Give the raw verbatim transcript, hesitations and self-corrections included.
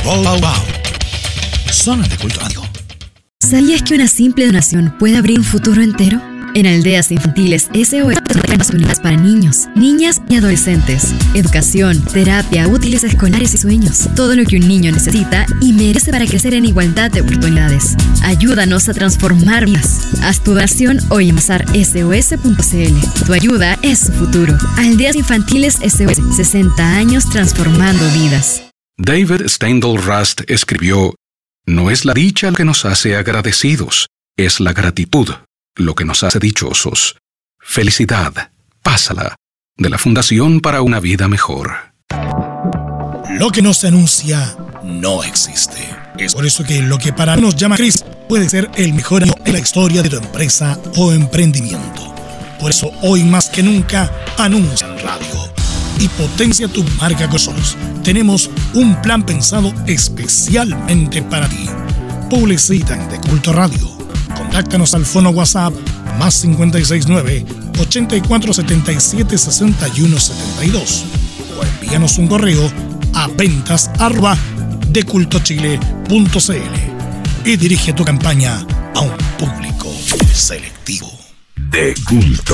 Wow, wow, wow. Zona de Culto Radio. ¿Sabías que una simple donación puede abrir un futuro entero? En Aldeas Infantiles S O S tenemos unidades para niños, niñas y adolescentes. Educación, terapia, útiles escolares y sueños. Todo lo que un niño necesita y merece para crecer en igualdad de oportunidades. Ayúdanos a transformar vidas. Haz tu donación hoy en bazar S O S punto C L. Tu ayuda es su futuro. Aldeas Infantiles S O S. sesenta años transformando vidas. David Steindl Rast escribió: no es la dicha lo que nos hace agradecidos, es la gratitud lo que nos hace dichosos. Felicidad, pásala, de la Fundación para una Vida Mejor. Lo que no se anuncia no existe. Es por eso que lo que para nos llama Chris puede ser el mejor año en la historia de tu empresa o emprendimiento. Por eso hoy más que nunca anuncia en radio y potencia tu marca con nosotros. Tenemos un plan pensado especialmente para ti. Publicita en De Culto Radio. Contáctanos al fono WhatsApp más cinco seis nueve, ocho cuatro siete siete, seis uno siete dos o envíanos un correo a ventas arroba decultochile punto c l y dirige tu campaña a un público selectivo. De Culto.